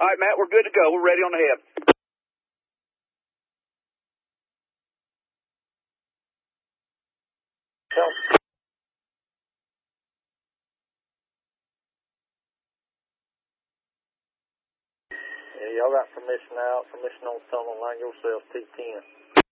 All right, Matt, we're good to go. We're ready on the head. Yeah, y'all got permission out. Permission on tunnel. Line yourself, T10.